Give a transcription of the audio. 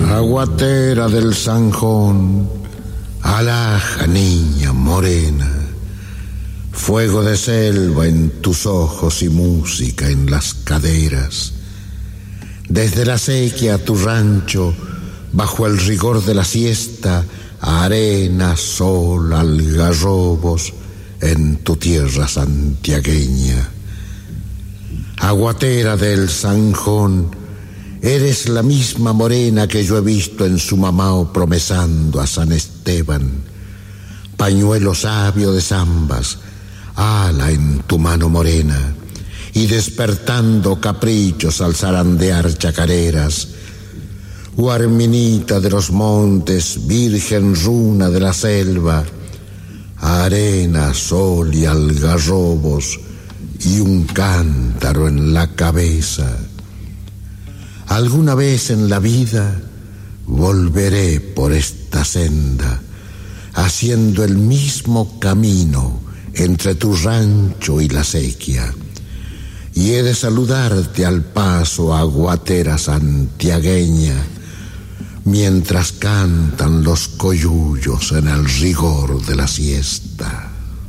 Aguatera del Zanjón, alhaja niña morena, fuego de selva en tus ojos y música en las caderas. Desde la sequía a tu rancho, bajo el rigor de la siesta, arena, sol, algarrobos en tu tierra santiagueña. Aguatera del Zanjón, eres la misma morena que yo he visto en su mamao promesando a San Esteban. Pañuelo sabio de zambas, ala en tu mano morena, y despertando caprichos al zarandear chacareras. Guarminita de los montes, virgen runa de la selva, arena, sol y algarrobos, y un cántaro en la cabeza. Alguna vez en la vida volveré por esta senda, haciendo el mismo camino entre tu rancho y la sequía, y he de saludarte al paso, aguatera santiagueña, mientras cantan los coyullos en el rigor de la siesta.